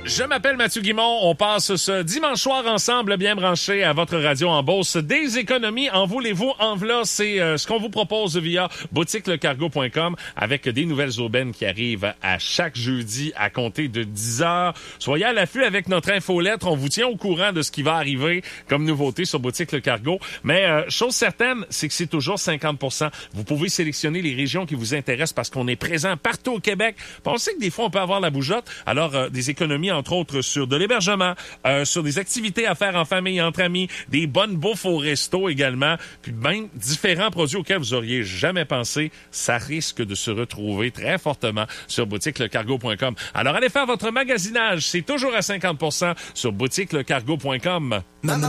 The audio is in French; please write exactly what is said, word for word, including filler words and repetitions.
Je m'appelle Mathieu Guimond. On passe ce dimanche soir ensemble, bien branché à votre radio en Beauce. Des économies, en voulez-vous, en v'là, c'est euh, ce qu'on vous propose via boutique le cargo point com avec des nouvelles aubaines qui arrivent à chaque jeudi à compter de dix heures. Soyez à l'affût avec notre infolettre. On vous tient au courant de ce qui va arriver comme nouveauté sur Boutique Le Cargo. Mais euh, chose certaine, c'est que c'est toujours cinquante pour cent. Vous pouvez sélectionner les régions qui vous intéressent parce qu'on est présent partout au Québec. On sait que des fois, on peut avoir la bougeotte. Alors, euh, des économies entre autres sur de l'hébergement, euh, sur des activités à faire en famille, entre amis, des bonnes bouffes au resto également, puis même différents produits auxquels vous auriez jamais pensé, ça risque de se retrouver très fortement sur boutique le cargo point com. Alors allez faire votre magasinage, c'est toujours à cinquante pour cent sur boutique le cargo point com.